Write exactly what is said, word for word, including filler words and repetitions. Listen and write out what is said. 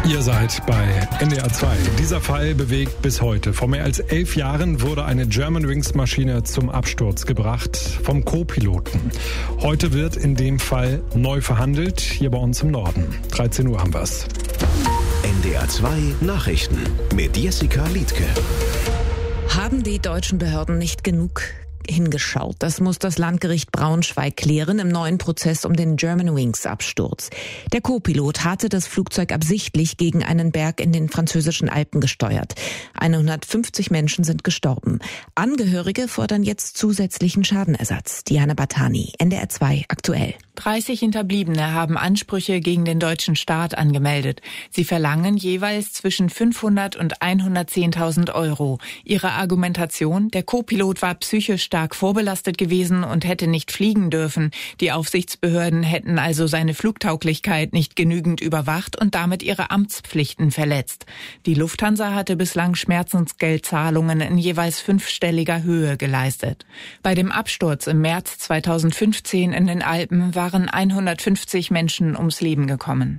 Ihr seid bei N D R zwei. Dieser Fall bewegt bis heute. Vor mehr als elf Jahren wurde eine Germanwings-Maschine zum Absturz gebracht vom Co-Piloten. Heute wird in dem Fall neu verhandelt, hier bei uns im Norden. dreizehn Uhr haben wir's. N D R zwei Nachrichten mit Jessica Liedtke. Haben die deutschen Behörden nicht genug hingeschaut? Das muss das Landgericht Braunschweig klären im neuen Prozess um den Germanwings-Absturz. Der Co-Pilot hatte das Flugzeug absichtlich gegen einen Berg in den französischen Alpen gesteuert. hundertfünfzig Menschen sind gestorben. Angehörige fordern jetzt zusätzlichen Schadenersatz. Diana Batani, N D R zwei aktuell. dreißig Hinterbliebene haben Ansprüche gegen den deutschen Staat angemeldet. Sie verlangen jeweils zwischen fünfhundert und hundertzehntausend Euro. Ihre Argumentation: Der Co-Pilot war psychisch stark vorbelastet gewesen und hätte nicht fliegen dürfen. Die Aufsichtsbehörden hätten also seine Flugtauglichkeit nicht genügend überwacht und damit ihre Amtspflichten verletzt. Die Lufthansa hatte bislang Schmerzensgeldzahlungen in jeweils fünfstelliger Höhe geleistet. Bei dem Absturz im März zweitausendfünfzehn in den Alpen waren hundertfünfzig Menschen ums Leben gekommen.